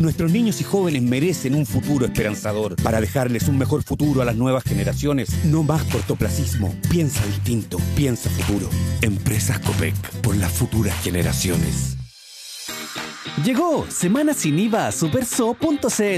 Nuestros niños y jóvenes merecen un futuro esperanzador. Para dejarles un mejor futuro a las nuevas generaciones, no más cortoplacismo. Piensa distinto, piensa futuro. Empresas Copec, por las futuras generaciones. Llegó Semana Sin IVA a superso.cl.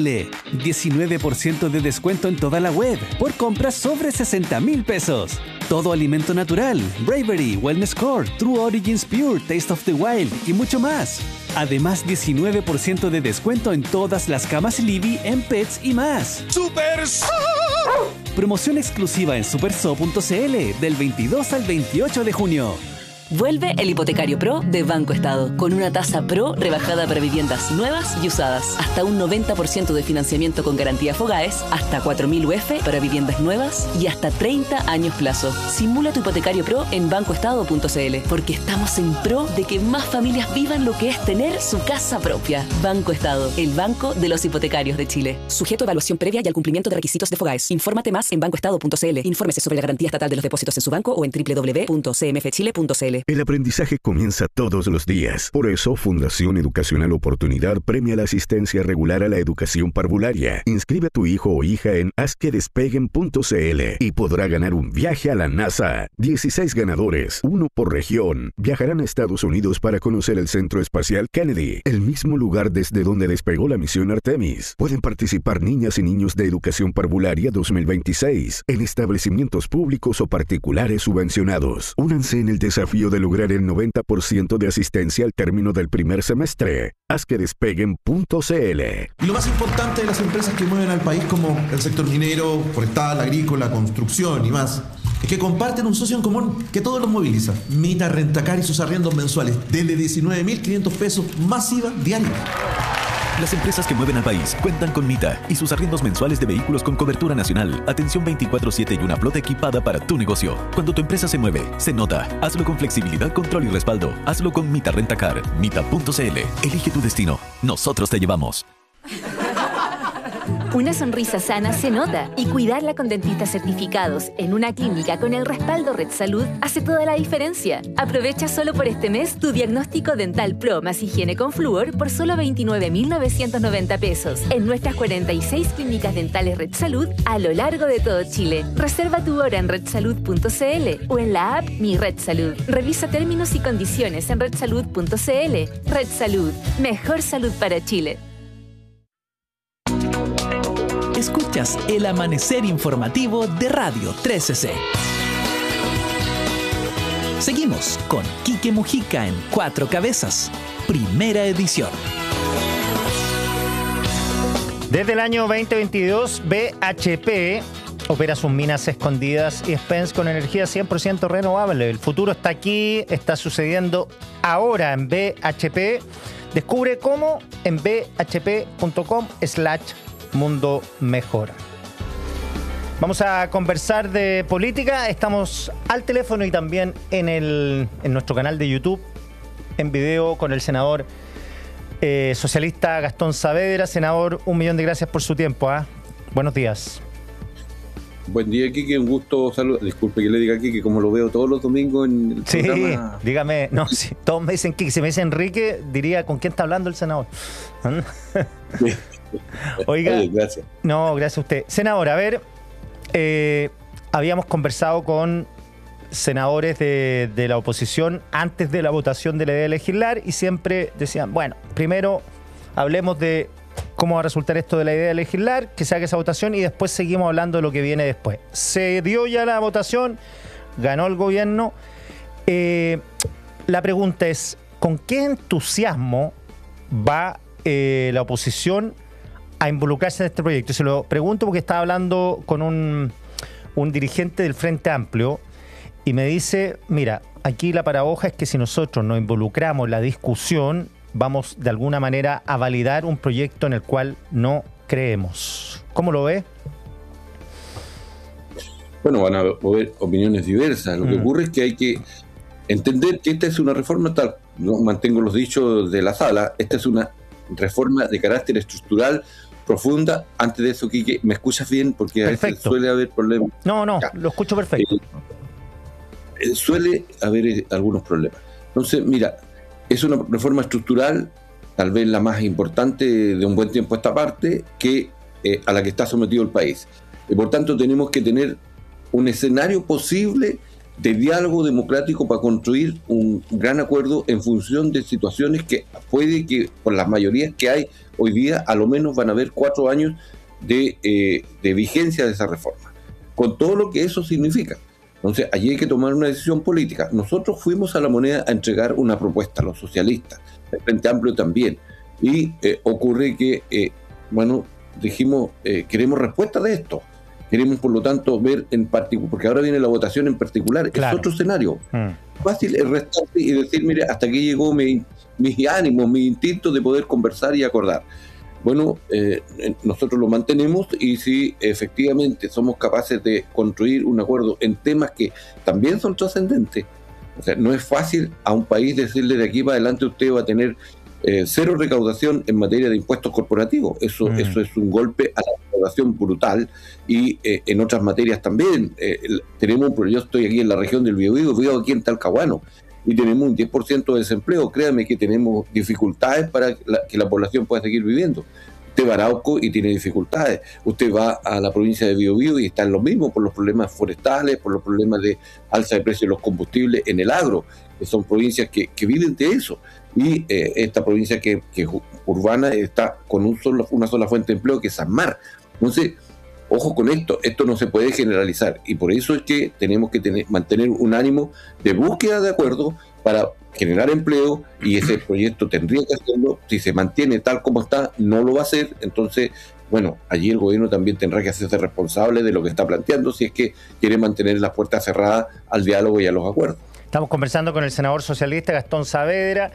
19% de descuento en toda la web por compras sobre 60.000 pesos. Todo alimento natural, Bravery, Wellness Core, True Origins Pure, Taste of the Wild y mucho más. Además, 19% de descuento en todas las camas Libby, en Pets y más. ¡Superso! Promoción exclusiva en superso.cl del 22 al 28 de junio. Vuelve el Hipotecario Pro de Banco Estado, con una tasa Pro rebajada para viviendas nuevas y usadas, hasta un 90% de financiamiento con garantía Fogaes, hasta 4.000 UF para viviendas nuevas y hasta 30 años plazo. Simula tu Hipotecario Pro en bancoestado.cl, porque estamos en pro de que más familias vivan lo que es tener su casa propia. Banco Estado, el banco de los hipotecarios de Chile. Sujeto a evaluación previa y al cumplimiento de requisitos de Fogaes. Infórmate más en bancoestado.cl. Infórmese sobre la garantía estatal de los depósitos en su banco o en www.cmfchile.cl. El aprendizaje comienza todos los días. Por eso, Fundación Educacional Oportunidad premia la asistencia regular a la educación parvularia. Inscribe a tu hijo o hija en hazquedespeguen.cl y podrá ganar un viaje a la NASA. 16 ganadores, 1 por región, viajarán a Estados Unidos para conocer el Centro Espacial Kennedy, el mismo lugar desde donde despegó la misión Artemis. Pueden participar niñas y niños de Educación Parvularia 2026 en establecimientos públicos o particulares subvencionados. Únanse en el desafío de lograr el 90% de asistencia al término del primer semestre. Hazquedespeguen.cl. Y lo más importante de las empresas que mueven al país, como el sector minero, forestal, agrícola, construcción y más, es que comparten un socio en común que todos los moviliza. Mita Rentacar y sus arriendos mensuales desde 19.500 pesos más IVA diario. Las empresas que mueven al país cuentan con Mita y sus arriendos mensuales de vehículos con cobertura nacional, atención 24/7 y una flota equipada para tu negocio. Cuando tu empresa se mueve, se nota. Hazlo con flexibilidad, control y respaldo. Hazlo con Mita Rentacar. Mita.cl. Elige tu destino. Nosotros te llevamos. Una sonrisa sana se nota, y cuidarla con dentistas certificados en una clínica con el respaldo Red Salud hace toda la diferencia. Aprovecha solo por este mes tu diagnóstico dental Pro más higiene con flúor por solo 29.990 pesos en nuestras 46 clínicas dentales Red Salud a lo largo de todo Chile. Reserva tu hora en redsalud.cl o en la app Mi Red Salud. Revisa términos y condiciones en redsalud.cl. Red Salud, mejor salud para Chile. Escuchas el amanecer informativo de Radio 13C. Seguimos con Quique Mujica en Cuatro Cabezas, primera edición. Desde el año 2022, BHP opera sus minas escondidas y Spence con energía 100% renovable. El futuro está aquí, está sucediendo ahora en BHP. Descubre cómo en bhp.com/Mundo Mejor. Vamos a conversar de política. Estamos al teléfono y también en nuestro canal de YouTube, en video, con el senador socialista Gastón Saavedra. Senador, 1.000.000 de gracias por su tiempo. Buenos días. Buen día, Kike, un gusto saludar. Disculpe que le diga Kike, como lo veo todos los domingos en el programa. Sí, dígame, no, sí, todos me dicen Kike. Si me dice Enrique, diría ¿con quién está hablando el senador? Oiga, gracias. No, gracias a usted. Senador, a ver, habíamos conversado con senadores de la oposición antes de la votación de la idea de legislar y siempre decían, bueno, primero hablemos de cómo va a resultar esto de la idea de legislar, que se haga esa votación y después seguimos hablando de lo que viene después. Se dio ya la votación, ganó el gobierno. La pregunta es, ¿con qué entusiasmo va la oposición a involucrarse en este proyecto? Se lo pregunto porque estaba hablando con un dirigente del Frente Amplio y me dice, mira, aquí la paradoja es que si nosotros nos involucramos en la discusión, vamos de alguna manera a validar un proyecto en el cual no creemos. ¿Cómo lo ve? Bueno, van a haber opiniones diversas. Lo que ocurre es que hay que entender que esta es una reforma tal, no mantengo los dichos de la sala, esta es una reforma de carácter estructural profunda. Antes de eso, Quique, ¿me escuchas bien? Porque perfecto. A veces suele haber problemas. No, lo escucho perfecto. Suele haber algunos problemas. Entonces, mira, es una reforma estructural tal vez la más importante de un buen tiempo a esta parte, que a la que está sometido el país. Y por tanto tenemos que tener un escenario posible de diálogo democrático para construir un gran acuerdo en función de situaciones que puede que, por las mayorías que hay hoy día, a lo menos van a haber 4 años de vigencia de esa reforma, con todo lo que eso significa. Entonces, allí hay que tomar una decisión política. Nosotros fuimos a La Moneda a entregar una propuesta, los socialistas, el Frente Amplio también, y ocurre que, dijimos, queremos respuesta de esto. Queremos, por lo tanto, ver en particular, porque ahora viene la votación en particular, claro. Es otro escenario. Fácil es restarse y decir, mire, hasta aquí llegó mis ánimos, mi instinto de poder conversar y acordar. Bueno, nosotros lo mantenemos, y si efectivamente somos capaces de construir un acuerdo en temas que también son trascendentes, o sea, no es fácil a un país decirle de aquí para adelante usted va a tener cero recaudación en materia de impuestos corporativos. Eso es un golpe a la recaudación brutal, y en otras materias también. Yo estoy aquí en la región del Biobío, vivo aquí en Talcahuano, y tenemos un 10% de desempleo. Créame que tenemos dificultades para que la población pueda seguir viviendo. Usted va a Arauco y tiene dificultades. Usted va a la provincia de Biobío y está en lo mismo, por los problemas forestales, por los problemas de alza de precios de los combustibles en el agro, que son provincias que viven de eso. Y esta provincia que es urbana está con una sola fuente de empleo, que es San Mar. Entonces, ojo con esto no se puede generalizar, y por eso es que tenemos que mantener un ánimo de búsqueda de acuerdo para generar empleo, y ese proyecto tendría que hacerlo. Si se mantiene tal como está, no lo va a hacer. Entonces, bueno, allí el gobierno también tendrá que hacerse responsable de lo que está planteando, si es que quiere mantener las puertas cerradas al diálogo y a los acuerdos. Estamos conversando con el senador socialista Gastón Saavedra.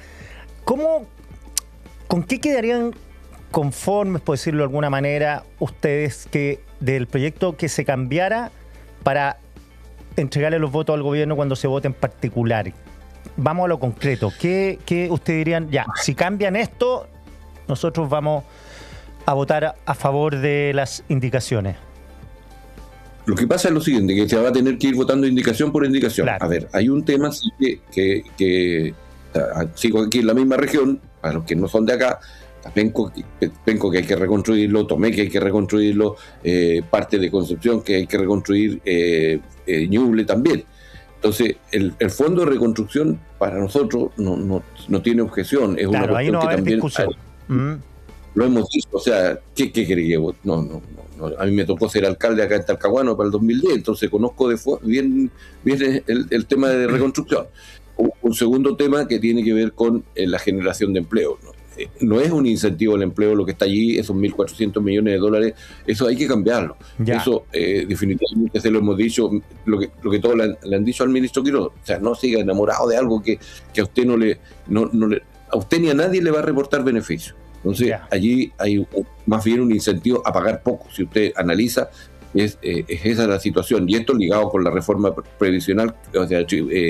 ¿Con qué quedarían conformes, por decirlo de alguna manera, ustedes que del proyecto que se cambiara para entregarle los votos al gobierno cuando se vote en particular? Vamos a lo concreto. ¿Qué ustedes dirían? Ya, si cambian esto, nosotros vamos a votar a favor de las indicaciones. Lo que pasa es lo siguiente, que se va a tener que ir votando indicación por indicación. Claro. A ver, hay un tema sí, que sigo aquí en la misma región, para los que no son de acá, Penco que hay que reconstruirlo, Tomé que hay que reconstruirlo, parte de Concepción que hay que reconstruir, Ñuble también. Entonces, el fondo de reconstrucción para nosotros no tiene objeción, es una cuestión que también lo hemos dicho. O sea, ¿qué quería que vote? No. A mí me tocó ser alcalde acá en Talcahuano para el 2010, entonces conozco bien el tema de reconstrucción. Un segundo tema que tiene que ver con la generación de empleo. No es un incentivo al empleo lo que está allí, esos 1.400 millones de dólares, eso hay que cambiarlo. Ya. Eso definitivamente se lo hemos dicho, lo que todos le han dicho al ministro Quiroz. O sea, no siga enamorado de algo que a usted a usted ni a nadie le va a reportar beneficio. Entonces, allí hay más bien un incentivo a pagar poco. Si usted analiza, es esa la situación. Y esto ligado con la reforma previsional, o sea,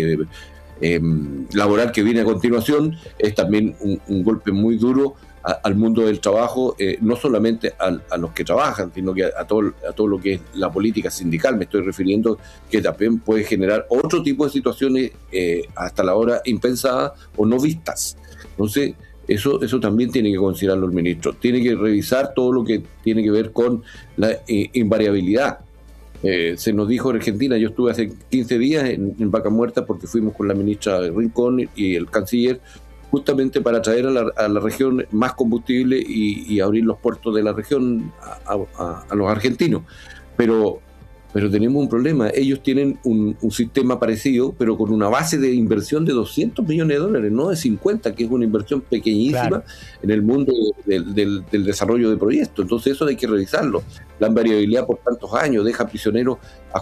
laboral que viene a continuación, es también un golpe muy duro al mundo del trabajo, no solamente a los que trabajan, sino que a todo lo que es la política sindical. Me estoy refiriendo que también puede generar otro tipo de situaciones hasta la hora impensadas o no vistas. Entonces, eso también tiene que considerarlo el ministro. Tiene que revisar todo lo que tiene que ver con la invariabilidad. Se nos dijo en Argentina, yo estuve hace 15 días en Vaca Muerta porque fuimos con la ministra Rincón y el canciller justamente para traer a la región más combustible y abrir los puertos de la región a los argentinos. Pero tenemos un problema. Ellos tienen un sistema parecido, pero con una base de inversión de 200 millones de dólares, no de 50, que es una inversión pequeñísima, claro, en el mundo del desarrollo de proyectos. Entonces eso hay que revisarlo. La variabilidad por tantos años deja prisioneros a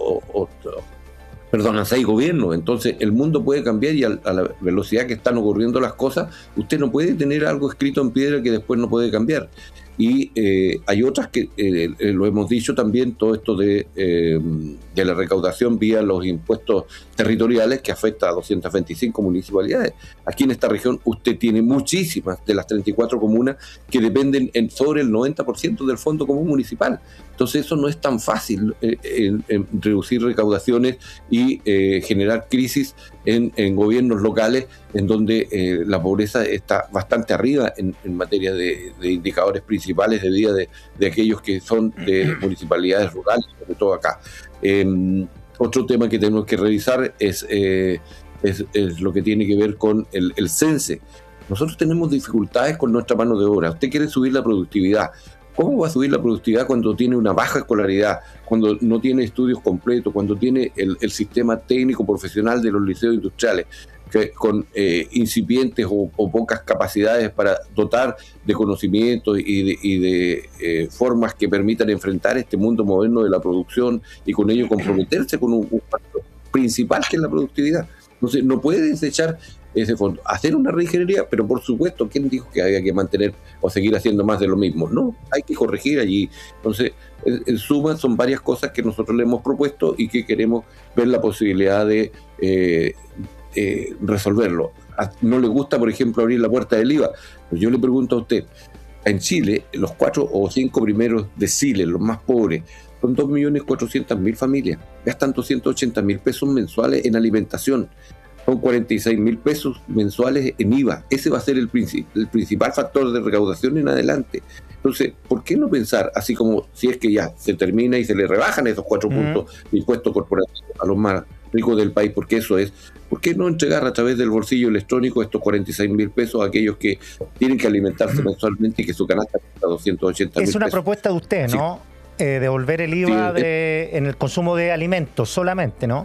6 gobiernos. Entonces el mundo puede cambiar, y a la velocidad que están ocurriendo las cosas, usted no puede tener algo escrito en piedra que después no puede cambiar. Y hay otras que, lo hemos dicho también, todo esto de la recaudación vía los impuestos territoriales, que afecta a 225 municipalidades. Aquí en esta región usted tiene muchísimas de las 34 comunas que dependen sobre el 90% del Fondo Común Municipal. Entonces eso no es tan fácil, reducir recaudaciones y generar crisis en gobiernos locales en donde la pobreza está bastante arriba en materia de indicadores principales de vida de aquellos que son de municipalidades rurales, sobre todo acá. Otro tema que tenemos que revisar es lo que tiene que ver con el CENSE. Nosotros tenemos dificultades con nuestra mano de obra. Usted quiere subir la productividad. ¿Cómo va a subir la productividad cuando tiene una baja escolaridad, cuando no tiene estudios completos, cuando tiene el sistema técnico profesional de los liceos industriales, con incipientes o pocas capacidades para dotar de conocimientos y de formas que permitan enfrentar este mundo moderno de la producción y con ello comprometerse con un factor principal que es la productividad? Entonces no puede desechar ese fondo, hacer una reingeniería, pero por supuesto, ¿quién dijo que había que mantener o seguir haciendo más de lo mismo? No, hay que corregir allí. Entonces, en suma, son varias cosas que nosotros le hemos propuesto y que queremos ver la posibilidad de resolverlo. No le gusta, por ejemplo, abrir la puerta del IVA. Pues yo le pregunto a usted, en Chile, los 4 o 5 primeros deciles, los más pobres, son 2.400.000 familias, gastan 280.000 pesos mensuales en alimentación. Son 46.000 pesos mensuales en IVA. Ese va a ser el principal factor de recaudación en adelante. Entonces, ¿por qué no pensar, así como si es que ya se termina y se le rebajan esos 4 puntos de impuesto corporativo a los más ricos del país, porque eso es, ¿por qué no entregar a través del bolsillo electrónico estos 46.000 pesos a aquellos que tienen que alimentarse mensualmente y que su canasta cuesta 280.000 pesos? Es una propuesta de usted, ¿no? Sí. Devolver el IVA en el consumo de alimentos solamente, ¿no?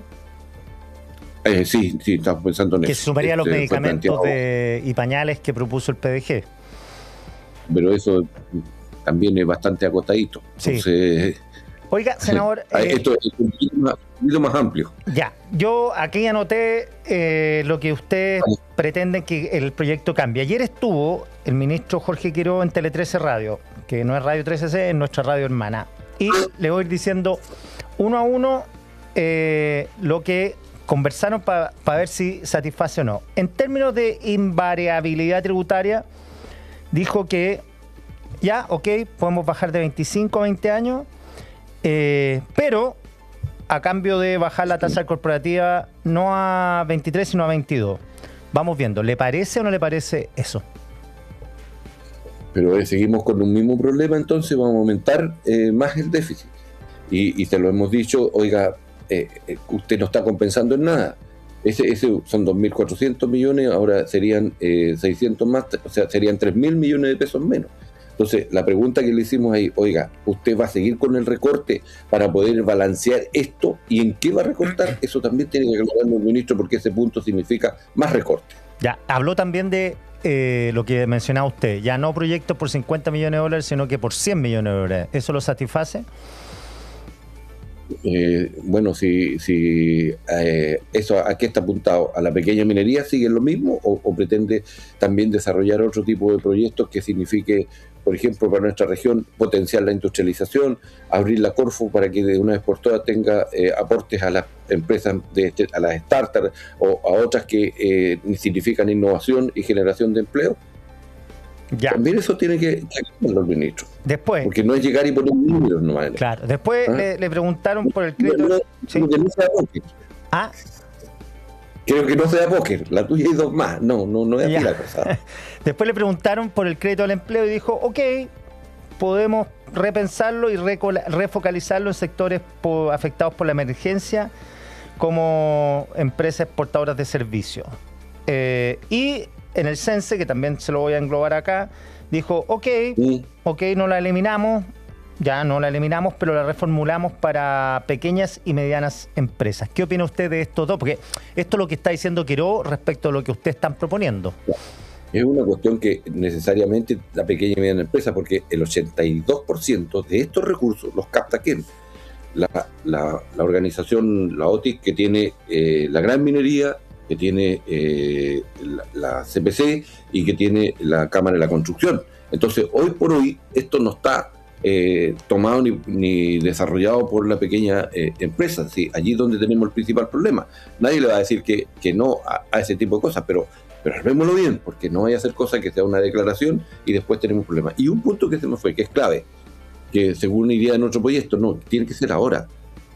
Sí, estamos pensando en eso. Que se sumaría a los medicamentos y pañales que propuso el PDG. Pero eso también es bastante acotadito. Sí. Entonces, oiga, senador... esto es un poquito más amplio. Ya, yo aquí anoté lo que ustedes pretenden que el proyecto cambie. Ayer estuvo el ministro Jorge Quiroga en Tele 13 Radio, que no es Radio 13C, es nuestra radio hermana. Y le voy a ir diciendo uno a uno lo que conversaron para ver si satisface o no. En términos de invariabilidad tributaria, dijo que ya, ok, podemos bajar de 25 a 20 años, pero a cambio de bajar la tasa corporativa no a 23, sino a 22. Vamos viendo, ¿le parece o no le parece eso? Pero seguimos con un mismo problema, entonces vamos a aumentar más el déficit. Y se lo hemos dicho, oiga, usted no está compensando en nada. Ese son 2.400 millones, ahora serían 600 más, o sea, serían 3.000 millones de pesos menos. Entonces, la pregunta que le hicimos ahí, oiga, ¿usted va a seguir con el recorte para poder balancear esto? ¿Y en qué va a recortar? Eso también tiene que aclararlo el ministro, porque ese punto significa más recorte. Ya, habló también de lo que mencionaba usted, ya no proyectos por 50 millones de dólares, sino que por 100 millones de dólares. ¿Eso lo satisface? Bueno, si eso a qué está apuntado, a la pequeña minería, ¿sigue lo mismo o pretende también desarrollar otro tipo de proyectos que signifique, por ejemplo, para nuestra región potenciar la industrialización, abrir la Corfo para que de una vez por todas tenga aportes a las empresas, a las startups o a otras que significan innovación y generación de empleo? Ya. También eso tiene que hacerlo el ministro. Después, porque no es llegar y poner números nomás. Claro, después le preguntaron por el crédito. ¿Sí? Que no sea póker. Ah. Creo que no sea póker, la tuya y dos más. No es así la cosa. Después le preguntaron por el crédito al empleo y dijo, ok, podemos repensarlo y refocalizarlo en sectores afectados por la emergencia como empresas exportadoras de servicios. Y en el CENSE, que también se lo voy a englobar acá, dijo, ok, no la eliminamos, pero la reformulamos para pequeñas y medianas empresas. ¿Qué opina usted de estos dos? Porque esto es lo que está diciendo Quiroga respecto a lo que ustedes están proponiendo. Es una cuestión que necesariamente la pequeña y mediana empresa, porque el 82% de estos recursos los capta ¿quién? La organización, la OTIC, que tiene la gran minería, que tiene la CPC y que tiene la Cámara de la Construcción. Entonces, hoy por hoy, esto no está tomado ni desarrollado por la pequeña empresa. ¿Sí? Allí es donde tenemos el principal problema. Nadie le va a decir que no a ese tipo de cosas, pero armémoslo bien, porque no vaya a hacer cosas que sea una declaración y después tenemos problemas. Y un punto que se nos fue, que es clave, que según iría en otro proyecto, no, tiene que ser ahora.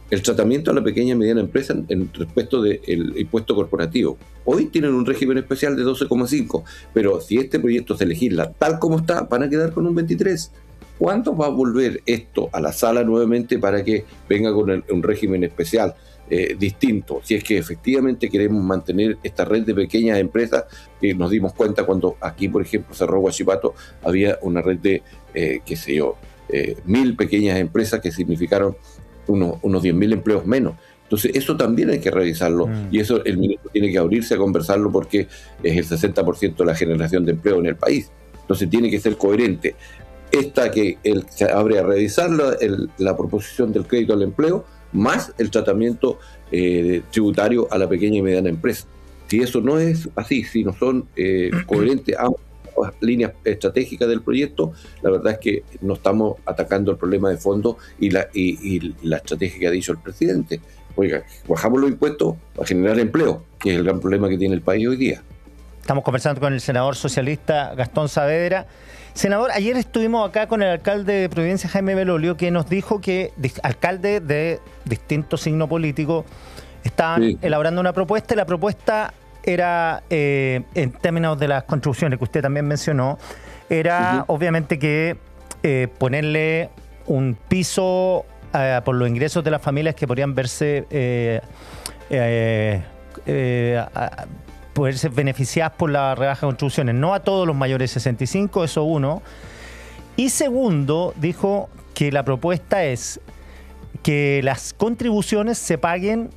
el tratamiento a la pequeña y mediana empresa en respecto del impuesto corporativo. Hoy tienen un régimen especial de 12,5, pero si este proyecto se legisla tal como está, van a quedar con un 23. ¿Cuánto va a volver esto a la sala nuevamente para que venga con un régimen especial distinto? Si es que efectivamente queremos mantener esta red de pequeñas empresas, que nos dimos cuenta cuando aquí, por ejemplo, cerró Huachipato, había una red de, 1.000 pequeñas empresas que significaron unos 10.000 empleos menos. Entonces eso también hay que revisarlo y eso el ministro tiene que abrirse a conversarlo porque es el 60% de la generación de empleo en el país. Entonces tiene que ser coherente. Esta que él se abre a revisar la proposición del crédito al empleo más el tratamiento tributario a la pequeña y mediana empresa. Si eso no es así, si no son coherentes ambas líneas estratégicas del proyecto, la verdad es que no estamos atacando el problema de fondo y la estrategia que ha dicho el presidente. Oiga, bajamos los impuestos para generar empleo, que es el gran problema que tiene el país hoy día. Estamos conversando con el senador socialista Gastón Saavedra. Senador, ayer estuvimos acá con el alcalde de Providencia, Jaime Belolio, que nos dijo que alcaldes de distinto signo político estaban elaborando una propuesta y la propuesta era, en términos de las contribuciones que usted también mencionó, era obviamente que ponerle un piso por los ingresos de las familias que podrían verse poderse beneficiadas por la rebaja de contribuciones. No a todos los mayores de 65, eso uno. Y segundo, dijo que la propuesta es que las contribuciones se paguen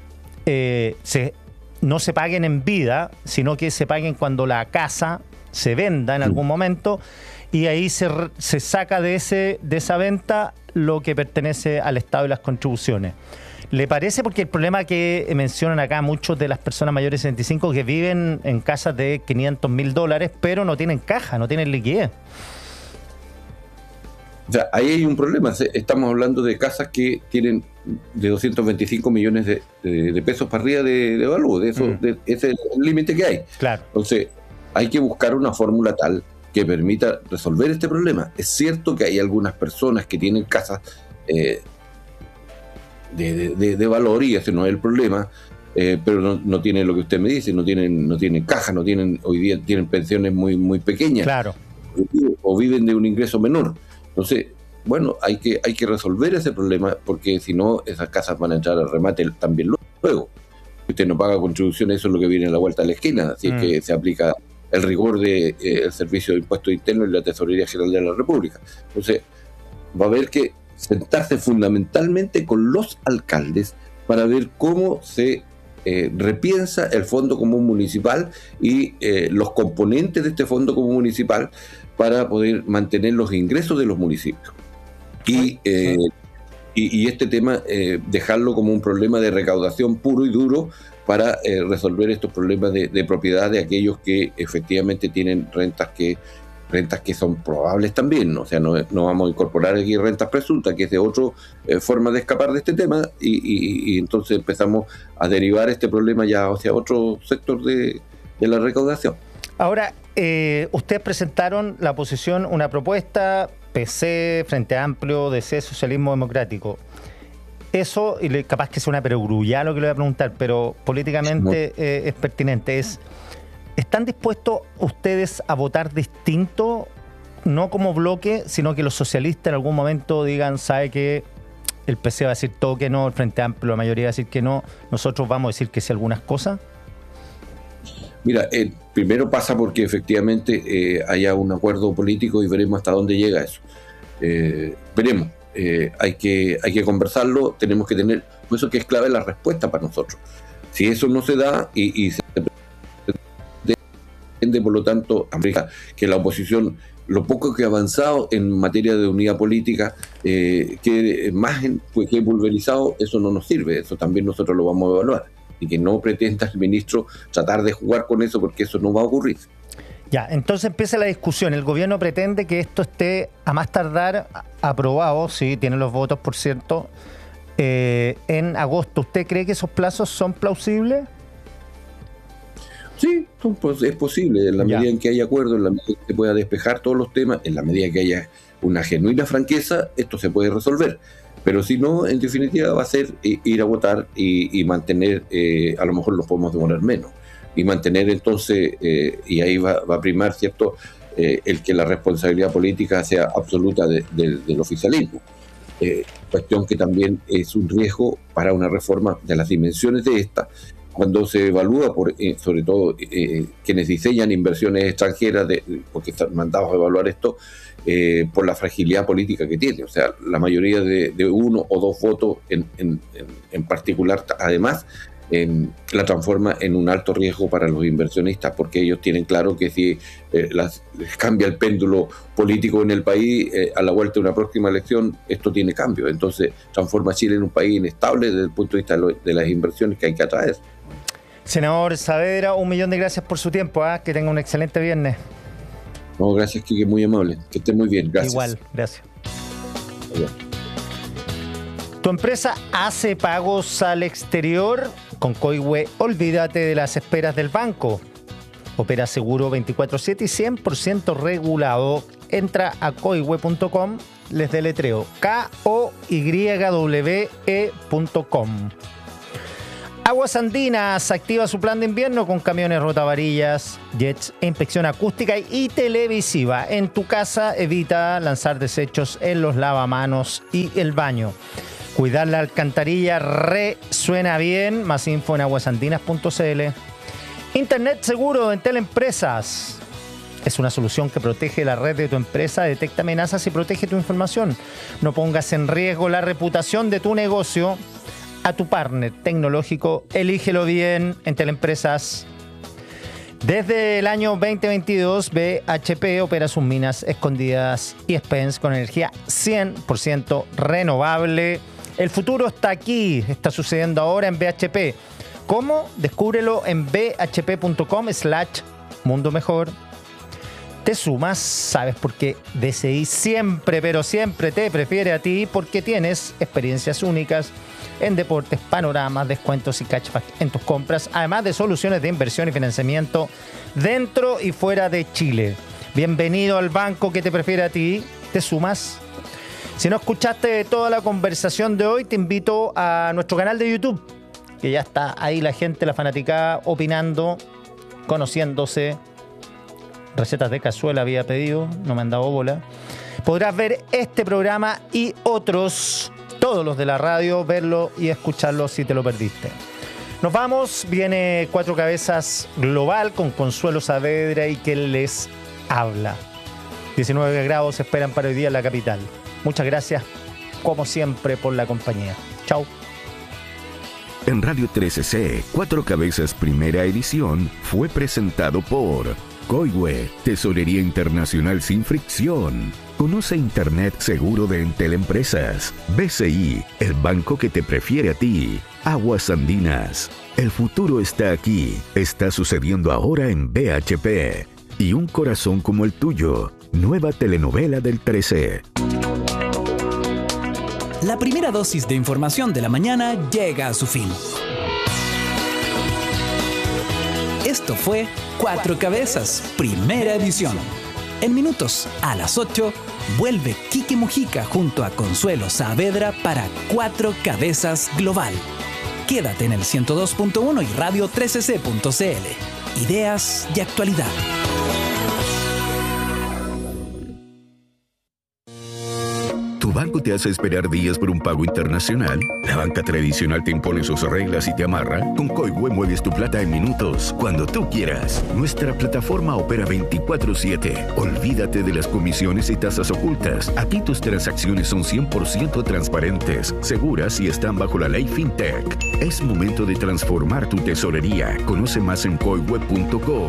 no se paguen en vida, sino que se paguen cuando la casa se venda en algún momento y ahí se saca de esa venta lo que pertenece al Estado y las contribuciones. ¿Le parece? Porque el problema que mencionan acá muchos de las personas mayores de 65 que viven en casas de $500,000, pero no tienen caja, no tienen liquidez. O sea, ahí hay un problema. Estamos hablando de casas que tienen de 225 millones de pesos para arriba de valor. Ese es el límite que hay. Claro. Entonces, hay que buscar una fórmula tal que permita resolver este problema. Es cierto que hay algunas personas que tienen casas de valor y ese no es el problema, pero no tienen lo que usted me dice, no tienen caja, hoy día tienen pensiones muy, muy pequeñas. Claro. O viven de un ingreso menor. Entonces, bueno, hay que resolver ese problema porque si no, esas casas van a entrar al remate también luego. Si usted no paga contribuciones, eso es lo que viene a la vuelta de la esquina. Así es que se aplica el rigor del Servicio de Impuestos Internos y la Tesorería General de la República. Entonces, va a haber que sentarse fundamentalmente con los alcaldes para ver cómo se repiensa el Fondo Común Municipal y los componentes de este Fondo Común Municipal para poder mantener los ingresos de los municipios. Y este tema dejarlo como un problema de recaudación puro y duro para resolver estos problemas de propiedad de aquellos que efectivamente tienen rentas que son probables también, ¿no? O sea, no vamos a incorporar aquí rentas presuntas, que es de otra forma de escapar de este tema, y entonces empezamos a derivar este problema ya hacia otro sector de la recaudación. Ahora, ustedes presentaron la oposición una propuesta, PC, Frente Amplio, DC, Socialismo Democrático. Eso, y capaz que sea una perogrullada lo que le voy a preguntar, pero políticamente es pertinente, ¿están dispuestos ustedes a votar distinto, no como bloque, sino que los socialistas en algún momento digan, sabe que el PC va a decir todo que no, el Frente Amplio, la mayoría va a decir que no, nosotros vamos a decir que sí algunas cosas? Mira, primero pasa porque efectivamente haya un acuerdo político y veremos hasta dónde llega eso. Veremos, hay que conversarlo, tenemos que tener, por eso que es clave la respuesta para nosotros. Si eso no se da y se por lo tanto, que la oposición, lo poco que ha avanzado en materia de unidad política, que más que pulverizado, eso no nos sirve, eso también nosotros lo vamos a evaluar, y que no pretenda el ministro tratar de jugar con eso, porque eso no va a ocurrir. Ya, entonces empieza la discusión. El gobierno pretende que esto esté a más tardar aprobado, sí, tiene los votos, por cierto, en agosto. ¿Usted cree que esos plazos son plausibles? Sí, es posible, en la medida en que haya acuerdo, en la medida que se pueda despejar todos los temas, en la medida que haya una genuina franqueza, esto se puede resolver. Pero si no, en definitiva va a ser ir a votar y mantener, a lo mejor nos podemos demorar menos, y mantener entonces, y ahí va a primar, ¿cierto?, el que la responsabilidad política sea absoluta del oficialismo. Cuestión que también es un riesgo para una reforma de las dimensiones de esta, cuando se evalúa, sobre todo quienes diseñan inversiones extranjeras, porque están mandados a evaluar esto, por la fragilidad política que tiene. O sea, la mayoría de uno o dos votos en particular, además, la transforma en un alto riesgo para los inversionistas, porque ellos tienen claro que si cambia el péndulo político en el país, a la vuelta de una próxima elección, esto tiene cambio. Entonces transforma a Chile en un país inestable desde el punto de vista de las inversiones que hay que atraer. Senador Saavedra, 1.000.000 de gracias por su tiempo. Que tenga un excelente viernes. No, gracias, Quique, muy amable. Que esté muy bien, gracias. Igual, gracias. Adiós. ¿Tu empresa hace pagos al exterior? Con Coihue, olvídate de las esperas del banco. Opera seguro 24/7 y 100% regulado. Entra a coihue.com, les deletreo KOYWE.com. Aguas Andinas activa su plan de invierno con camiones rotavarillas, jets, inspección acústica y televisiva. En tu casa evita lanzar desechos en los lavamanos y el baño. Cuidar la alcantarilla resuena bien. Más info en aguasandinas.cl. Internet seguro en Teleempresas. Es una solución que protege la red de tu empresa, detecta amenazas y protege tu información. No pongas en riesgo la reputación de tu negocio. A tu partner tecnológico, elígelo bien en Teleempresas. Desde el año 2022, BHP opera sus minas escondidas y Spence con energía 100% renovable. El futuro está aquí, está sucediendo ahora en BHP. ¿Cómo? Descúbrelo en bhp.com/mundo mejor. Te sumas, ¿sabes por qué? DCI siempre, pero siempre te prefiere a ti, porque tienes experiencias únicas en deportes, panoramas, descuentos y cashback en tus compras, además de soluciones de inversión y financiamiento dentro y fuera de Chile. Bienvenido al banco que te prefiere a ti. ¿Te sumas? Si no escuchaste toda la conversación de hoy, te invito a nuestro canal de YouTube, que ya está ahí la gente, la fanaticada, opinando, conociéndose. Recetas de cazuela había pedido, no me han dado bola. Podrás ver este programa y otros, todos los de la radio, verlo y escucharlo si te lo perdiste. Nos vamos, viene Cuatro Cabezas Global con Consuelo Saavedra y quien les habla. 19 grados se esperan para hoy día en la capital. Muchas gracias, como siempre, por la compañía. Chau. En Radio 13C, Cuatro Cabezas Primera Edición fue presentado por Coihue, Tesorería Internacional sin fricción. Conoce Internet seguro de Entel Empresas. BCI, el banco que te prefiere a ti. Aguas Andinas. El futuro está aquí. Está sucediendo ahora en BHP. Y un corazón como el tuyo. Nueva telenovela del 13. La primera dosis de información de la mañana llega a su fin. Esto fue Cuatro Cabezas, primera edición. En minutos, a las 8, vuelve Quique Mujica junto a Consuelo Saavedra para Cuatro Cabezas Global. Quédate en el 102.1 y radio 13c.cl. Ideas y actualidad. ¿Tu banco te hace esperar días por un pago internacional? ¿La banca tradicional te impone sus reglas y te amarra? Con Coihue mueves tu plata en minutos, cuando tú quieras. Nuestra plataforma opera 24/7. Olvídate de las comisiones y tasas ocultas. Aquí tus transacciones son 100% transparentes, seguras y están bajo la ley FinTech. Es momento de transformar tu tesorería. Conoce más en coihue.com.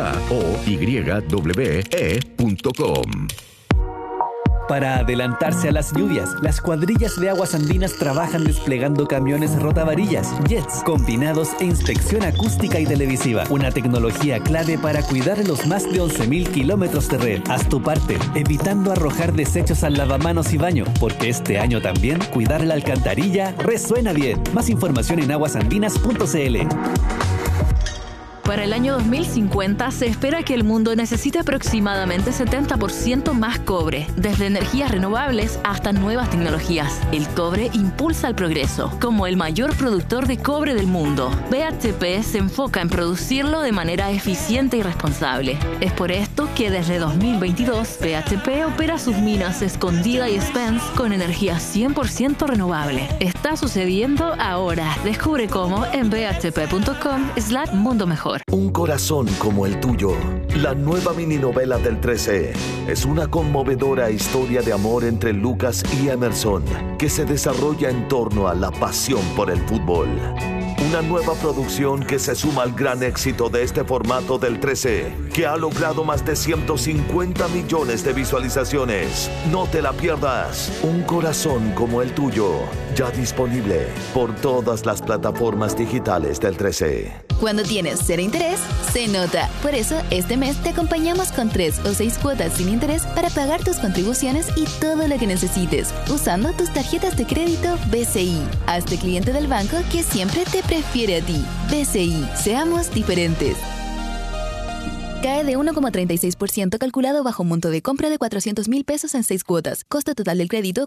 KOYWE.com. Para adelantarse a las lluvias, las cuadrillas de Aguas Andinas trabajan desplegando camiones rotavarillas, jets, combinados e inspección acústica y televisiva. Una tecnología clave para cuidar los más de 11.000 kilómetros de red. Haz tu parte, evitando arrojar desechos al lavamanos y baño, porque este año también cuidar la alcantarilla resuena bien. Más información en aguasandinas.cl. Para el año 2050 se espera que el mundo necesite aproximadamente 70% más cobre, desde energías renovables hasta nuevas tecnologías. El cobre impulsa el progreso. Como el mayor productor de cobre del mundo, BHP se enfoca en producirlo de manera eficiente y responsable. Es por esto que desde 2022 BHP opera sus minas Escondida y Spence con energía 100% renovable. Está sucediendo ahora. Descubre cómo en bhp.com/mundo mejor. Un corazón como el tuyo. La nueva mininovela del 13 es una conmovedora historia de amor entre Lucas y Emerson que se desarrolla en torno a la pasión por el fútbol. Una nueva producción que se suma al gran éxito de este formato del 13, que ha logrado más de 150 millones de visualizaciones. No te la pierdas. Un corazón como el tuyo, ya disponible por todas las plataformas digitales del 13. Cuando tienes cero interés, se nota. Por eso, este mes te acompañamos con 3 o 6 cuotas sin interés para pagar tus contribuciones y todo lo que necesites, usando tus tarjetas de crédito BCI. Hazte cliente del banco que siempre te prefiere a ti. BCI, seamos diferentes. Cae de 1,36% calculado bajo un monto de compra de 400,000 pesos en 6 cuotas. Costo total del crédito,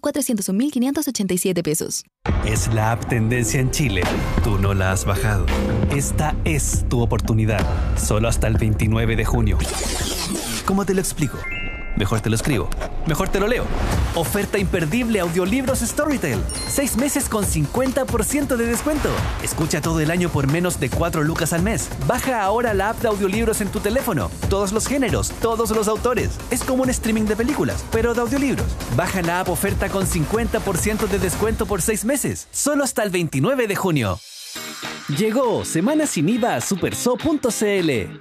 401,587 pesos. Es la app tendencia en Chile. Tú no la has bajado. Esta es tu oportunidad. Solo hasta el 29 de junio. ¿Cómo te lo explico? Mejor te lo escribo. Mejor te lo leo. Oferta imperdible Audiolibros Storytel. 6 meses con 50% de descuento. Escucha todo el año por menos de 4 lucas al mes. Baja ahora la app de audiolibros en tu teléfono. Todos los géneros, todos los autores. Es como un streaming de películas, pero de audiolibros. Baja la app oferta con 50% de descuento por 6 meses. Solo hasta el 29 de junio. Llegó Semana Sin IVA a superso.cl.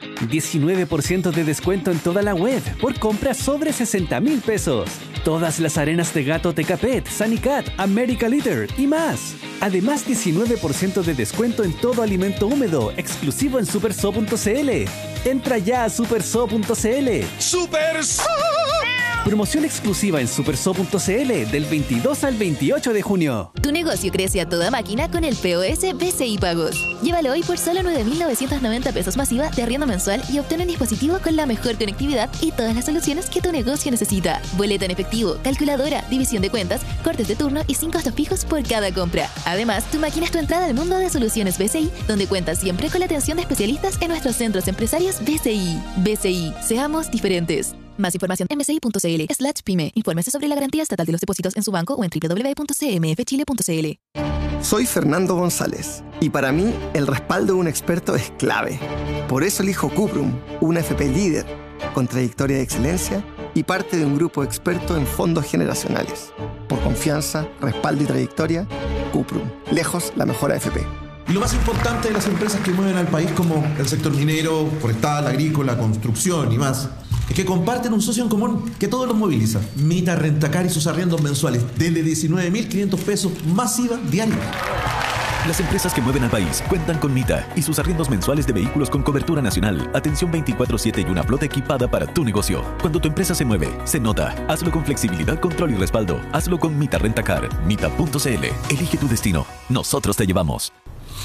19% de descuento en toda la web por compras sobre 60,000 pesos. Todas las arenas de gato Tecapet, Sanicat, America Litter y más. Además, 19% de descuento en todo alimento húmedo exclusivo en superso.cl. Entra ya a superso.cl. ¡Superso! Promoción exclusiva en superso.cl del 22 al 28 de junio. Tu negocio crece a toda máquina con el POS BCI Pagos. Llévalo hoy por solo 9,990 pesos masiva de arriendo mensual y obtén un dispositivo con la mejor conectividad y todas las soluciones que tu negocio necesita. Boleta en efectivo, calculadora, división de cuentas, cortes de turno y sin costos fijos por cada compra. Además, tu máquina es tu entrada al mundo de soluciones BCI, donde cuentas siempre con la atención de especialistas en nuestros centros empresarios BCI. BCI, seamos diferentes. Más información en bci.cl/pyme. Infórmese sobre la garantía estatal de los depósitos en su banco o en www.cmfchile.cl. Soy Fernando González y para mí el respaldo de un experto es clave. Por eso elijo Cuprum, una FP líder, con trayectoria de excelencia y parte de un grupo experto en fondos generacionales. Por confianza, respaldo y trayectoria, Cuprum. Lejos la mejor AFP. Y lo más importante de las empresas que mueven al país, como el sector minero, forestal, agrícola, construcción y más, es que comparten un socio en común que todos los moviliza. Mita Rentacar y sus arriendos mensuales desde 19,500 pesos masiva diaria. Las empresas que mueven al país cuentan con Mita y sus arriendos mensuales de vehículos con cobertura nacional, atención 24/7 y una flota equipada para tu negocio. Cuando tu empresa se mueve, se nota. Hazlo con flexibilidad, control y respaldo. Hazlo con Mita Rentacar. Mita.cl. Elige tu destino. Nosotros te llevamos.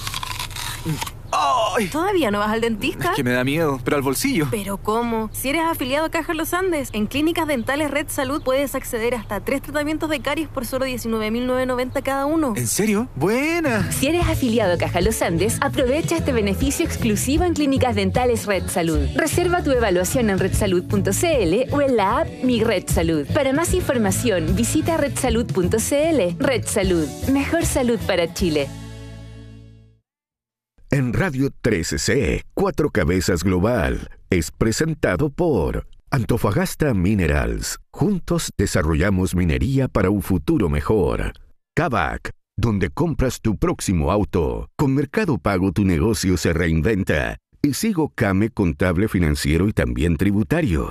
¡Ay! ¿Todavía no vas al dentista? Es que me da miedo, pero al bolsillo. ¿Pero cómo? Si eres afiliado a Caja Los Andes, en Clínicas Dentales Red Salud puedes acceder hasta 3 tratamientos de caries por solo 19,990 cada uno. ¿En serio? ¡Buena! Si eres afiliado a Caja Los Andes, aprovecha este beneficio exclusivo en Clínicas Dentales Red Salud. Reserva tu evaluación en redsalud.cl o en la app Mi Red Salud. Para más información, visita redsalud.cl. Red Salud. Mejor salud para Chile. En Radio 13C, Cuatro Cabezas Global, es presentado por Antofagasta Minerals. Juntos desarrollamos minería para un futuro mejor. Kavak, donde compras tu próximo auto. Con Mercado Pago tu negocio se reinventa. Y Sigo Came Contable Financiero y también Tributario.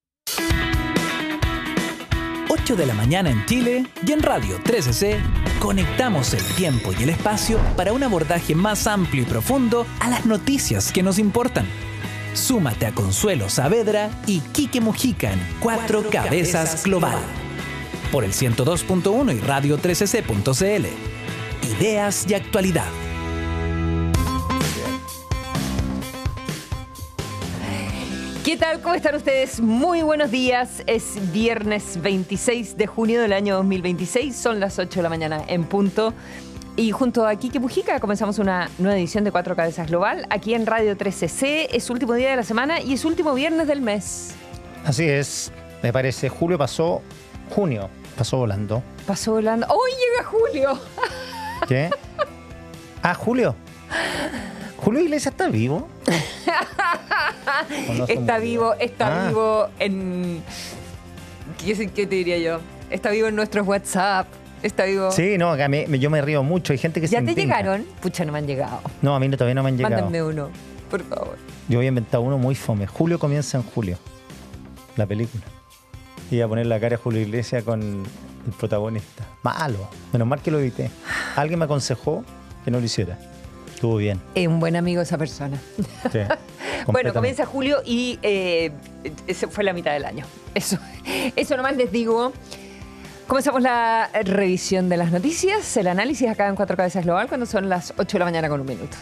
8 de la mañana en Chile y en Radio 13C conectamos el tiempo y el espacio para un abordaje más amplio y profundo a las noticias que nos importan. Súmate a Consuelo Saavedra y Quique Mujica en Cuatro Cabezas Global por el 102.1 y Radio 13C.cl. Ideas y actualidad. tal? ¿Cómo están ustedes? Muy buenos días. Es viernes 26 de junio del año 2026. Son las 8 de la mañana en punto. Y junto a Quique Mujica comenzamos una nueva edición de Cuatro Cabezas Global aquí en Radio 13C. Es último día de la semana y es último viernes del mes. Así es, me parece. Junio pasó volando. Pasó volando. ¡Hoy llega Julio! ¿Qué? Ah, Julio. ¿Julio Iglesias está vivo? No está vivo en... ¿Qué te diría yo? Está vivo en nuestros WhatsApp. Está vivo. Sí, no, yo me río mucho. Hay gente que ¿Ya se te indigna. llegaron? Pucha, no me han llegado. No, a mí todavía no me han llegado. Mándame uno, por favor. Yo voy a inventar uno muy fome. Julio comienza en julio. La película. Y a poner la cara de Julio Iglesias con el protagonista. Malo. Menos mal que lo evité. Alguien me aconsejó que no lo hiciera. Estuvo bien. Es un buen amigo esa persona. Sí. Bueno, comienza julio y ese fue la mitad del año. Eso nomás les digo. Comenzamos la revisión de las noticias, el análisis acá en Cuatro Cabezas Global cuando son las 8 de la mañana con un minuto.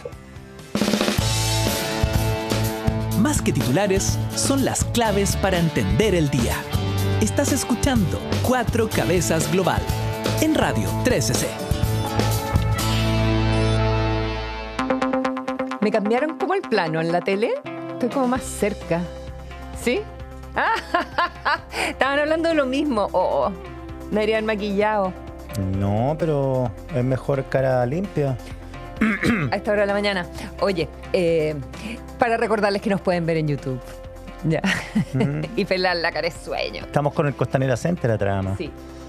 Más que titulares, son las claves para entender el día. Estás escuchando Cuatro Cabezas Global en Radio 13C. Me cambiaron como el plano en la tele. Estoy como más cerca. ¿Sí? Estaban hablando de lo mismo. Deberían maquillado. No, pero es mejor cara limpia. A esta hora de la mañana. Oye, para recordarles que nos pueden ver en YouTube. Ya. Y pelar la cara de sueño. Estamos con el Costanera Center atrás, ¿no? Sí.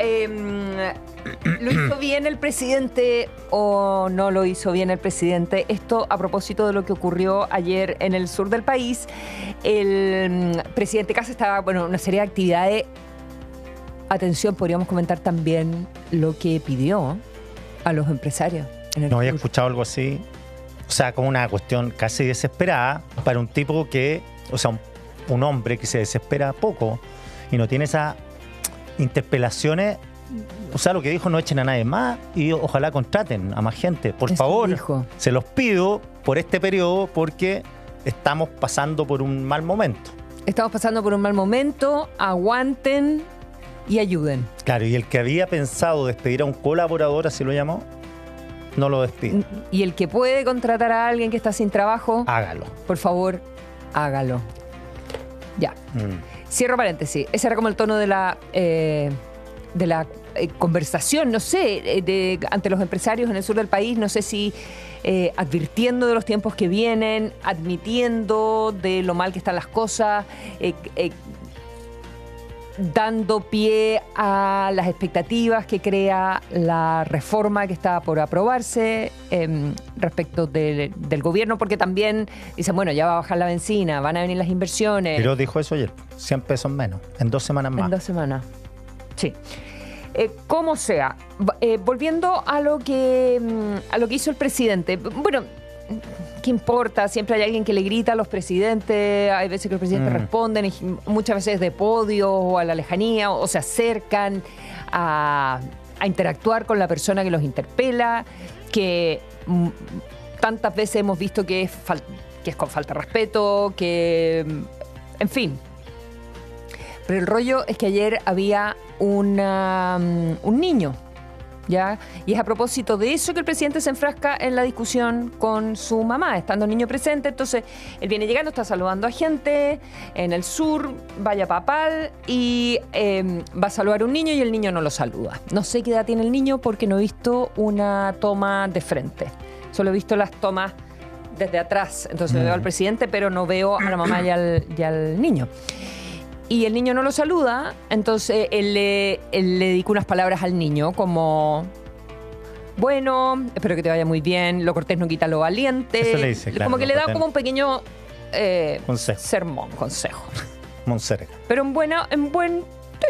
¿Lo hizo bien el presidente o no lo hizo bien el presidente? Esto a propósito de lo que ocurrió ayer en el sur del país. El presidente Kast estaba, en una serie de actividades. Atención, podríamos comentar también lo que pidió a los empresarios. No había escuchado algo así. O sea, como una cuestión casi desesperada para un tipo que, o sea, un hombre que se desespera poco y no tiene esas interpelaciones. O sea, lo que dijo, no echen a nadie más y ojalá contraten a más gente. Por favor, se los pido por este periodo porque estamos pasando por un mal momento. Estamos pasando por un mal momento, aguanten y ayuden. Claro, y el que había pensado despedir a un colaborador, así lo llamó, no lo despide. Y el que puede contratar a alguien que está sin trabajo, hágalo. Por favor, hágalo. Ya. Cierro paréntesis. Ese era como el tono de la conversación, no sé, ante los empresarios en el sur del país. No sé si advirtiendo de los tiempos que vienen, admitiendo de lo mal que están las cosas, dando pie a las expectativas que crea la reforma que está por aprobarse respecto del gobierno, porque también dicen, bueno, ya va a bajar la benzina, van a venir las inversiones. Pero dijo eso ayer, 100 pesos menos, en 2 semanas más. En 2 semanas, sí. Como sea, volviendo a lo que hizo el presidente, bueno, ¿qué importa? Siempre hay alguien que le grita a los presidentes, hay veces que los presidentes responden, y muchas veces de podio o a la lejanía, o se acercan a interactuar con la persona que los interpela, que tantas veces hemos visto que es con falta de respeto, que, en fin. Pero el rollo es que ayer había un niño, ¿ya? Y es a propósito de eso que el presidente se enfrasca en la discusión con su mamá, estando el niño presente. Entonces, él viene llegando, está saludando a gente en el sur, vaya papal, y va a saludar a un niño y el niño no lo saluda. No sé qué edad tiene el niño porque no he visto una toma de frente. Solo he visto las tomas desde atrás. Entonces veo al presidente, pero no veo a la mamá y al niño. Y el niño no lo saluda, entonces él le dedica unas palabras al niño como, bueno, espero que te vaya muy bien, lo cortés no quita lo valiente. Eso le dice, claro, como que le da como un pequeño consejo. consejo. Monserga. Pero en buen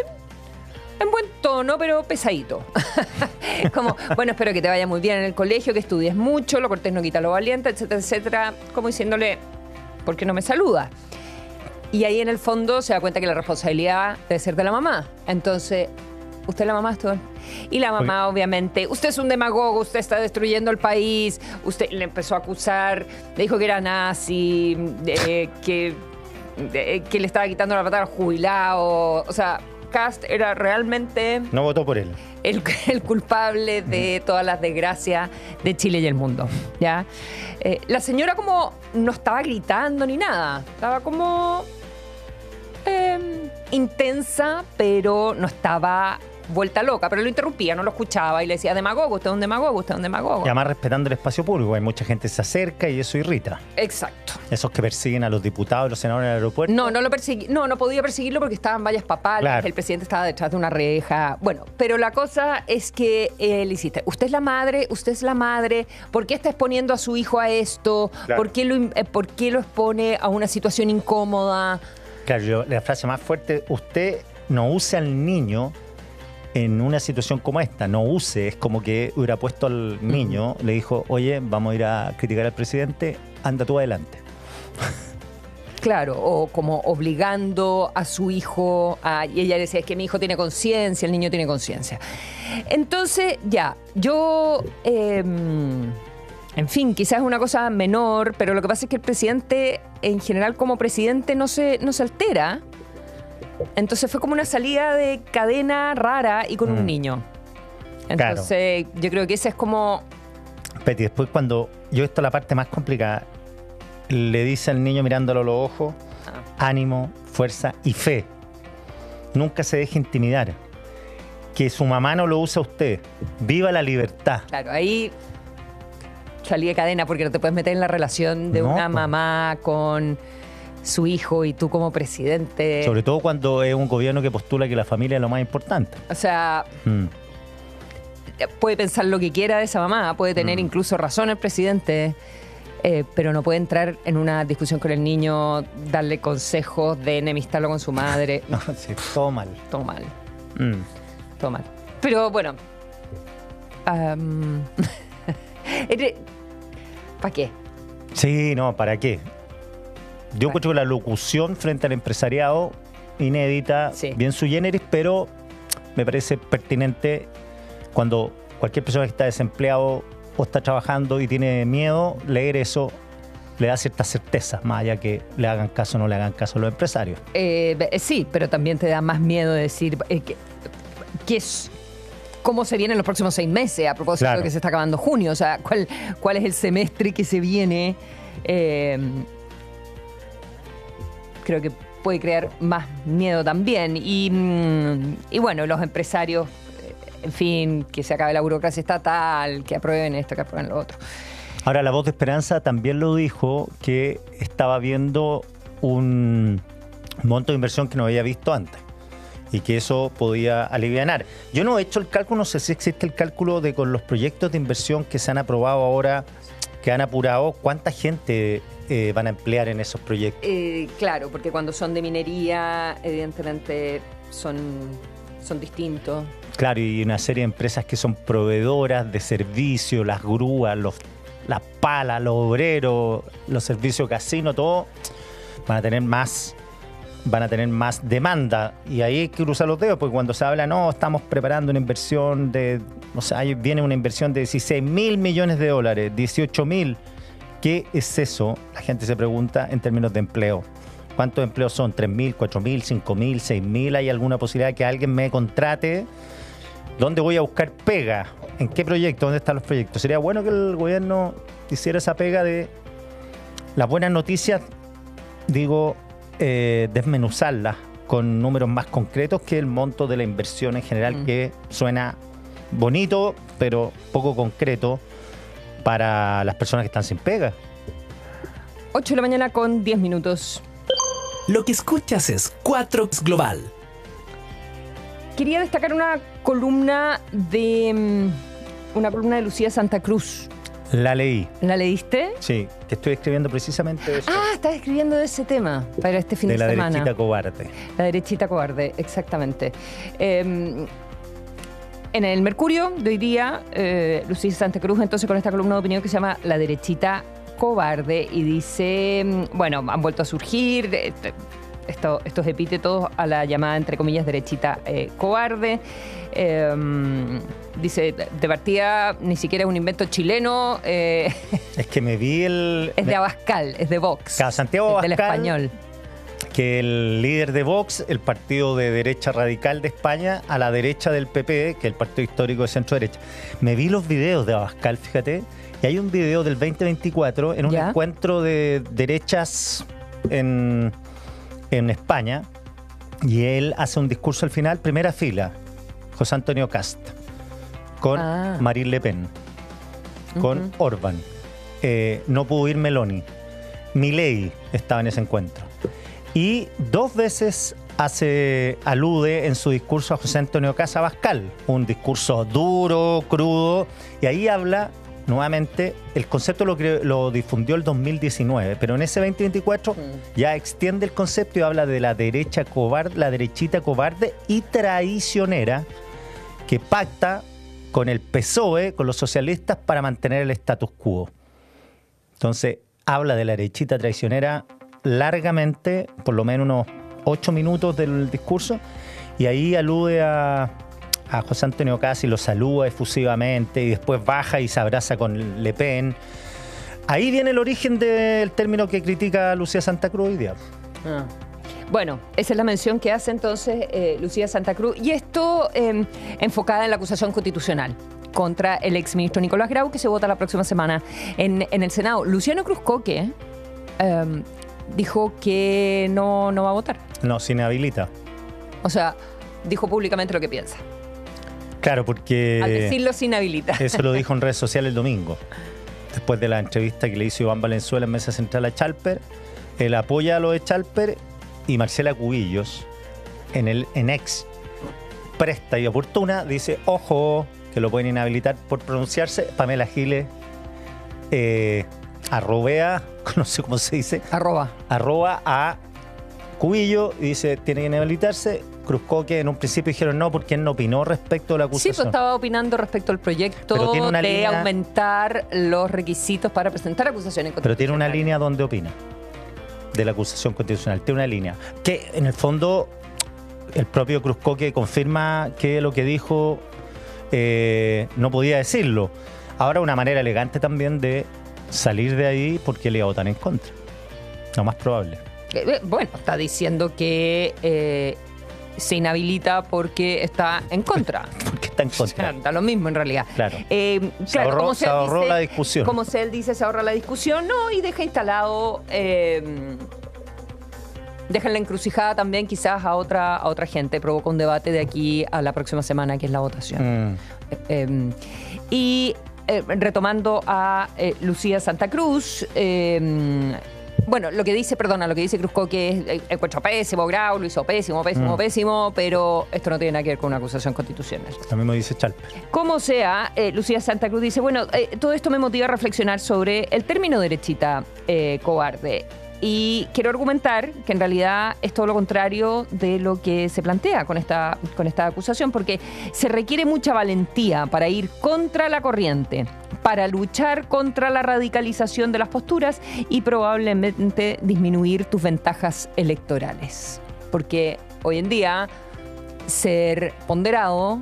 tono, pero pesadito. Como, bueno, espero que te vaya muy bien en el colegio, que estudies mucho, lo cortés no quita lo valiente, etcétera, etcétera. Como diciéndole, ¿por qué no me saluda? Y ahí en el fondo se da cuenta que la responsabilidad debe ser de la mamá. Entonces, usted es la mamá, Astor. Y la mamá, obviamente, usted es un demagogo, usted está destruyendo el país. Usted le empezó a acusar, le dijo que era nazi, que que le estaba quitando la plata al jubilado. O sea, Kast era realmente No votó por él. el culpable de todas las desgracias de Chile y el mundo, ¿ya? La señora como no estaba gritando ni nada. Estaba como intensa, pero no estaba vuelta loca. Pero lo interrumpía, no lo escuchaba y le decía, demagogo, usted es un demagogo, usted es un demagogo. Y además respetando el espacio público. Hay mucha gente que se acerca y eso irrita. Exacto. Esos que persiguen a los diputados y los senadores en el aeropuerto. No podía perseguirlo porque estaban vallas papales, Claro. el presidente estaba detrás de una reja. Bueno, pero la cosa es que le hiciste, usted es la madre, ¿por qué está exponiendo a su hijo a esto? Claro. ¿Por qué lo expone a una situación incómoda? Claro, la frase más fuerte, usted no use al niño en una situación como esta, no use, es como que hubiera puesto al niño, le dijo, oye, vamos a ir a criticar al presidente, anda tú adelante. Claro, o como obligando a su hijo y ella decía, es que mi hijo tiene conciencia, el niño tiene conciencia. Entonces, ya, yo, en fin, quizás es una cosa menor, pero lo que pasa es que el presidente, en general, como presidente, no se altera. Entonces fue como una salida de cadena rara y con un niño. Entonces, yo creo que esa es como... Peti, después cuando yo esto es la parte más complicada, le dice al niño mirándolo a los ojos, ánimo, fuerza y fe. Nunca se deje intimidar. Que su mamá no lo usa a usted. Viva la libertad. Claro, ahí salí de cadena porque no te puedes meter en la relación de una mamá con su hijo y tú como presidente. Sobre todo cuando es un gobierno que postula que la familia es lo más importante. O sea, puede pensar lo que quiera de esa mamá, puede tener incluso razón el presidente, pero no puede entrar en una discusión con el niño, darle consejos de enemistarlo con su madre. No, sí, todo mal. Todo mal. Todo mal. Pero bueno. ¿Para qué? Sí, no, ¿para qué? Yo creo que la locución frente al empresariado, inédita, bien sui generis, pero me parece pertinente cuando cualquier persona que está desempleado o está trabajando y tiene miedo, leer eso le da cierta certeza, más allá que le hagan caso o no le hagan caso a los empresarios. Sí, pero también te da más miedo de decir cómo se viene en los próximos 6 meses, a propósito de que se está acabando junio. O sea, cuál es el semestre que se viene. Creo que puede crear más miedo también. Y bueno, los empresarios, en fin, que se acabe la burocracia estatal, que aprueben esto, que aprueben lo otro. Ahora, La Voz de Esperanza también lo dijo, que estaba viendo un monto de inversión que no había visto antes y que eso podía alivianar. Yo no he hecho el cálculo, no sé si existe el cálculo de con los proyectos de inversión que se han aprobado ahora, que han apurado, ¿cuánta gente van a emplear en esos proyectos? Claro, porque cuando son de minería, evidentemente son distintos. Claro, y una serie de empresas que son proveedoras de servicios, las grúas, las palas, los obreros, los servicios casino, todo, van a tener más demanda. Y ahí hay que cruzar los dedos, porque cuando se habla, no, estamos preparando una inversión ahí viene una inversión de 16.000 millones de dólares, 18.000. ¿Qué es eso? La gente se pregunta en términos de empleo. ¿Cuántos empleos son? ¿3.000, 4.000, 5.000, 6.000? ¿Hay alguna posibilidad de que alguien me contrate? ¿Dónde voy a buscar pega? ¿En qué proyecto? ¿Dónde están los proyectos? Sería bueno que el gobierno hiciera esa pega de las buenas noticias, desmenuzarlas con números más concretos que el monto de la inversión en general, que suena bonito, pero poco concreto para las personas que están sin pega. 8 de la mañana con 10 minutos. Lo que escuchas es 4 Global. Quería destacar una columna de Lucía Santa Cruz. La leí. ¿La leíste? Sí, que estoy escribiendo precisamente de eso. Estás escribiendo de ese tema para este fin de semana. De la derechita cobarde. La derechita cobarde, exactamente. En el Mercurio de hoy día, Lucía Santa Cruz, entonces, con esta columna de opinión que se llama La derechita cobarde, y dice, bueno, han vuelto a surgir estos epítetos a la llamada, entre comillas, derechita cobarde. Dice, de partida, ni siquiera es un invento chileno. Es que me vi es de Abascal, es de Vox. Santiago Abascal, del español. que el líder de Vox, el partido de derecha radical de España, a la derecha del PP, que es el partido histórico de centro derecha. Me vi los videos de Abascal, fíjate, y hay un video del 2024 en un encuentro de derechas en España, y él hace un discurso al final, primera fila, José Antonio Cast, con Marine Le Pen, con Orbán. No pudo ir Meloni. Milei estaba en ese encuentro. Y 2 veces alude en su discurso a José Antonio Cast Abascal. Un discurso duro, crudo, y ahí habla nuevamente, el concepto lo difundió el 2019, pero en ese 2024 ya extiende el concepto y habla de la derecha cobarde, la derechita cobarde y traicionera que pacta con el PSOE, con los socialistas, para mantener el status quo. Entonces, habla de la derechita traicionera largamente, por lo menos unos 8 minutos del discurso, y ahí alude a José Antonio Cast y lo saluda efusivamente, y después baja y se abraza con Le Pen. Ahí viene el origen del término que critica Lucía Santa Cruz hoy día. Bueno, esa es la mención que hace entonces Lucía Santa Cruz, y esto enfocada en la acusación constitucional contra el exministro Nicolás Grau, que se vota la próxima semana en el Senado. Luciano Cruzcoque dijo que no va a votar. No, se inhabilita. O sea, dijo públicamente lo que piensa. Claro, porque... Al decirlo, se inhabilita. Eso lo dijo en redes sociales el domingo, después de la entrevista que le hizo Iván Valenzuela en Mesa Central a Chalper. Él apoya a lo de Chalper, y Marcela Cubillos, en ex Presta y Oportuna, dice, ojo, que lo pueden inhabilitar por pronunciarse. Pamela Giles arrobea, no sé cómo se dice, arroba a Cubillo y dice, tiene que inhabilitarse. Cruzcoque en un principio dijeron no, porque él no opinó respecto a la acusación. Sí, pues estaba opinando respecto al proyecto de aumentar los requisitos para presentar acusaciones constitucionales. Pero tiene una línea donde opina de la acusación constitucional. Tiene una línea que, en el fondo, el propio Cruzcoque confirma que lo que dijo no podía decirlo. Ahora, una manera elegante también de salir de ahí, porque le votan en contra. Lo más probable. Bueno, está diciendo que se inhabilita porque está en contra. Porque está en contra. O sea, da lo mismo en realidad. Claro. Claro, se ahorró la discusión. Como él dice, se ahorra la discusión, no, y deja instalado, deja en la encrucijada también quizás a otra gente. Provoca un debate de aquí a la próxima semana, que es la votación. Retomando a Lucía Santa Cruz, bueno, lo que dice Cruzcoque es encuentro pésimo, Grau lo hizo pésimo, pero esto no tiene nada que ver con una acusación constitucional. Lo mismo dice Chalper. Como sea, Lucía Santa Cruz dice, bueno, todo esto me motiva a reflexionar sobre el término derechita cobarde. Y quiero argumentar que en realidad es todo lo contrario de lo que se plantea con esta acusación, porque se requiere mucha valentía para ir contra la corriente, para luchar contra la radicalización de las posturas y probablemente disminuir tus ventajas electorales. Porque hoy en día ser ponderado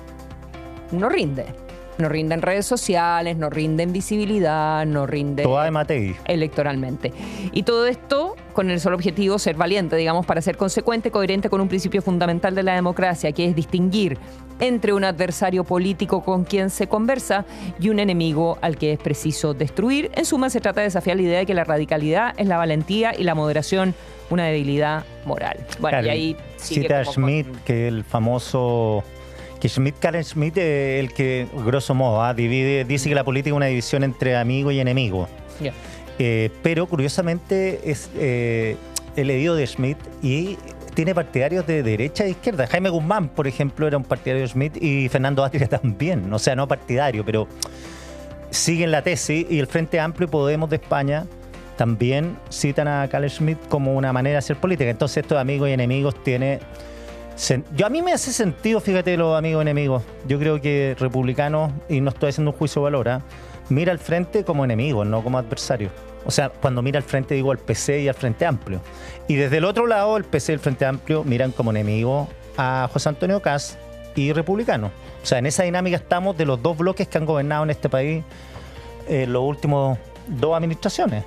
no rinde. No rinde en redes sociales, no rinde en visibilidad, no rinde electoralmente. Y todo esto con el solo objetivo, ser valiente, digamos, para ser consecuente, coherente con un principio fundamental de la democracia, que es distinguir entre un adversario político con quien se conversa y un enemigo al que es preciso destruir. En suma, se trata de desafiar la idea de que la radicalidad es la valentía y la moderación una debilidad moral. Bueno, claro, y ahí sigue cita a Schmitt, que el famoso... Karen Schmitt es el que, grosso modo, dice que la política es una división entre amigo y enemigo. Yeah. Pero, curiosamente, he leído de Schmitt y tiene partidarios de derecha e izquierda. Jaime Guzmán, por ejemplo, era un partidario de Schmitt, y Fernando Atria también. O sea, no partidario, pero siguen la tesis. Y el Frente Amplio y Podemos de España también citan a Karen Schmitt como una manera de hacer política. Entonces, esto de amigos y enemigos tiene... a mí me hace sentido, fíjate, los amigos enemigos. Yo creo que republicanos, y no estoy haciendo un juicio de valor, mira al frente como enemigos, no como adversarios. O sea, cuando mira al frente digo al PC y al Frente Amplio. Y desde el otro lado, el PC y el Frente Amplio miran como enemigos a José Antonio Cast y republicanos. O sea, en esa dinámica estamos de los dos bloques que han gobernado en este país los últimos 2 administraciones.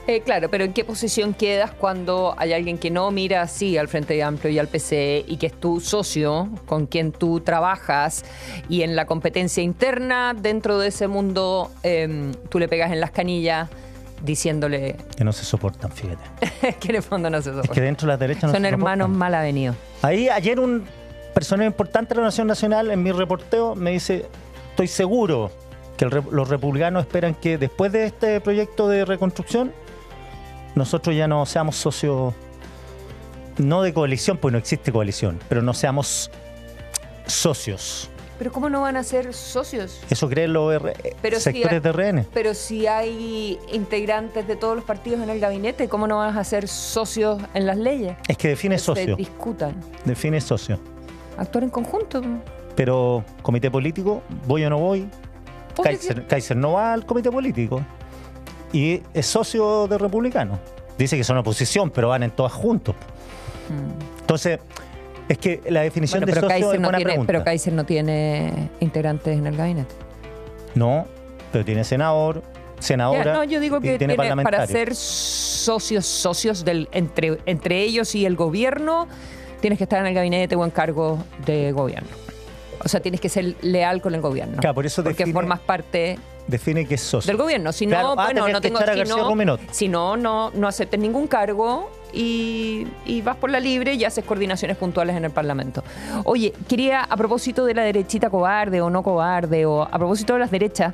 Claro, pero ¿en qué posición quedas cuando hay alguien que no mira así al Frente Amplio y al PCE y que es tu socio, con quien tú trabajas, y en la competencia interna dentro de ese mundo tú le pegas en las canillas diciéndole... Que no se soportan, fíjate. que en el fondo no se soportan. Es que dentro de las derechas no se Son soportan. hermanos mal avenidos. Ahí ayer un personaje importante de la Nación Nacional en mi reporteo me dice, estoy seguro que los republicanos esperan que después de este proyecto de reconstrucción nosotros ya no seamos socios, no de coalición, pues no existe coalición, pero no seamos socios. ¿Pero cómo no van a ser socios? Eso creen los sectores de RN. Pero si hay integrantes de todos los partidos en el gabinete, ¿cómo no van a ser socios en las leyes? Es que define socio. Se discutan. Define socio. Actuar en conjunto. Pero comité político, voy o no voy. Kaiser no va al comité político. Y es socio de republicano. Dice que son oposición, pero van en todas juntos. Entonces, es que la definición de socio es buena pregunta. Pero Kaiser no tiene integrantes en el gabinete. No, pero tiene senadora, no, yo digo que tiene para ser socios entre ellos y el gobierno, tienes que estar en el gabinete o en cargo de gobierno. O sea, tienes que ser leal con el gobierno. Claro, por eso porque formas parte... Define que es socio. Del gobierno. Si claro, no, bueno, no tengo... Si no aceptes ningún cargo y vas por la libre y haces coordinaciones puntuales en el Parlamento. Oye, quería, a propósito de la derechita cobarde o no cobarde, o a propósito de las derechas,